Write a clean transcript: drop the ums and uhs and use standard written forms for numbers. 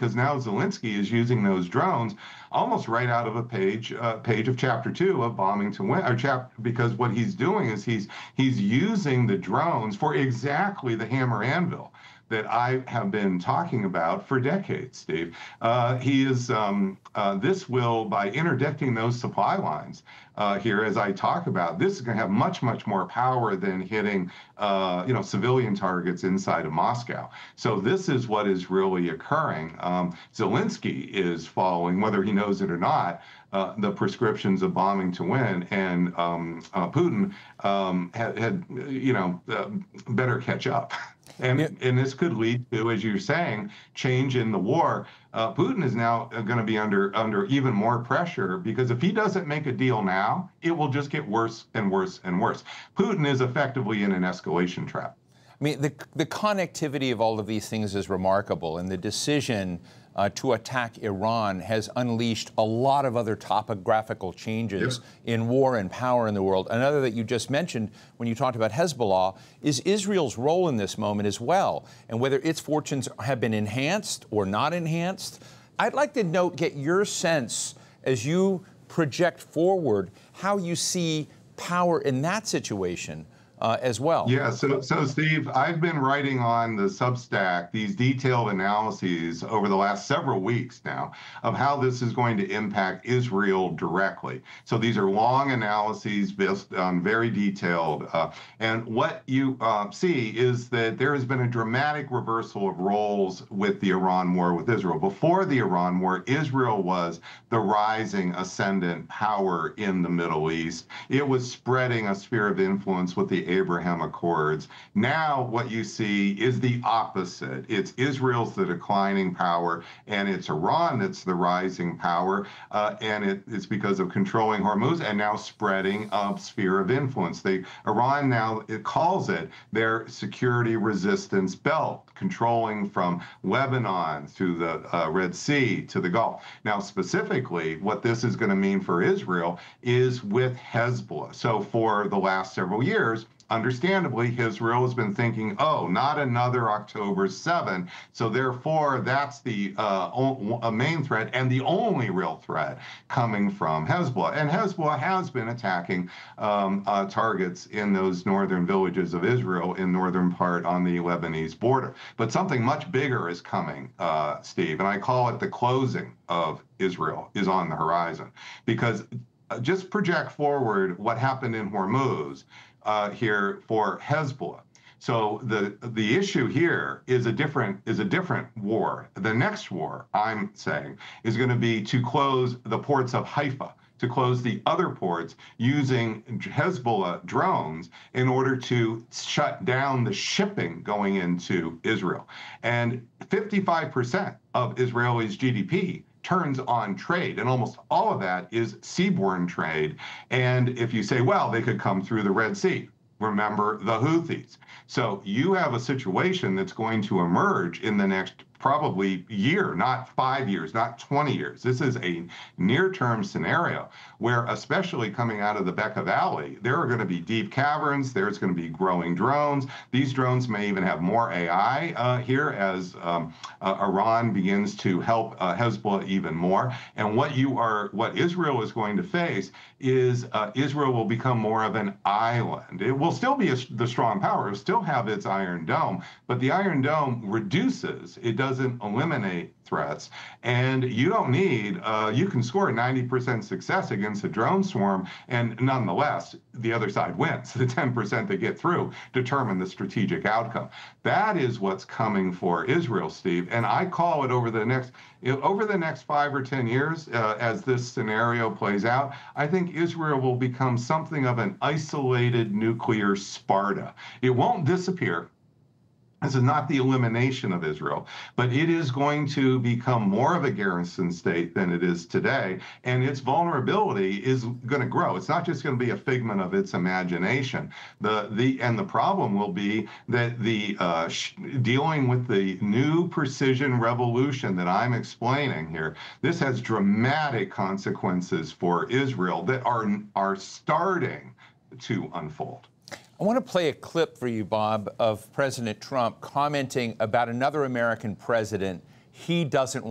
because now Zelensky is using those drones almost right out of a page of chapter 2 of Bombing to Win, because what he's doing is he's using the drones for exactly the hammer anvil that I have been talking about for decades, Steve. This will, by interdicting those supply lines here, as I talk about, this is going to have much, much more power than hitting, civilian targets inside of Moscow. So this is what is really occurring. Zelensky is following, whether he knows it or not, the prescriptions of Bombing to Win, and Putin had better catch up. And this could lead to, as you're saying, change in the war. Putin is now going to be under even more pressure, because if he doesn't make a deal now, it will just get worse and worse and worse. Putin is effectively in an escalation trap. I mean, the connectivity of all of these things is remarkable, and the decision to attack Iran has unleashed a lot of other topographical changes in war and power in the world. Another that you just mentioned when you talked about Hezbollah is Israel's role in this moment as well, and whether its fortunes have been enhanced or not enhanced. I'd like to get your sense, as you project forward, how you see power in that situation as well. Yeah, so Steve, I've been writing on the Substack these detailed analyses over the last several weeks now of how this is going to impact Israel directly. So these are long analyses based on very detailed, and what you see is that there has been a dramatic reversal of roles with the Iran war with Israel. Before the Iran war, Israel was the rising ascendant power in the Middle East. It was spreading a sphere of influence with the Abraham Accords. Now what you see is the opposite. It's Israel's the declining power, and it's Iran that's the rising power, and it's because of controlling Hormuz and now spreading a sphere of influence. Iran now, it calls it their security resistance belt, controlling from Lebanon through the Red Sea to the Gulf. Now, specifically, what this is going to mean for Israel is with Hezbollah. So for the last several years, understandably, Israel has been thinking, oh, not another October 7. So therefore, that's the main threat and the only real threat coming from Hezbollah. And Hezbollah has been attacking targets in those northern villages of Israel in northern part on the Lebanese border. But something much bigger is coming, Steve, and I call it the closing of Israel is on the horizon. Because just project forward what happened in Hormuz here for Hezbollah. So the issue here is a different war. The next war, I'm saying, is going to be to close the ports of Haifa, to close the other ports using Hezbollah drones in order to shut down the shipping going into Israel. And 55% of Israelis' GDP turns on trade, and almost all of that is seaborne trade. And if you say, well, they could come through the Red Sea, remember the Houthis. So you have a situation that's going to emerge in the next probably year, not 5 years, not 20 years. This is a near-term scenario where, especially coming out of the Bekaa Valley, there are going to be deep caverns, there's going to be growing drones. These drones may even have more AI here as Iran begins to help Hezbollah even more. And what Israel is going to face is Israel will become more of an island. It will still be the strong power, it will still have its Iron Dome, but the Iron Dome reduces, it doesn't eliminate threats. And you don't need, you can score a 90% success against a drone swarm, and nonetheless, the other side wins. The 10% that get through determine the strategic outcome. That is what's coming for Israel, Steve. And I call it over the next 5 or 10 years, as this scenario plays out, I think Israel will become something of an isolated nuclear Sparta. It won't disappear. This is not the elimination of Israel, but it is going to become more of a garrison state than it is today, and its vulnerability is going to grow. It's not just going to be a figment of its imagination. The problem will be that dealing with the new precision revolution that I'm explaining here, this has dramatic consequences for Israel that are starting to unfold. I want to play a clip for you, Bob, of President Trump commenting about another American president he doesn't want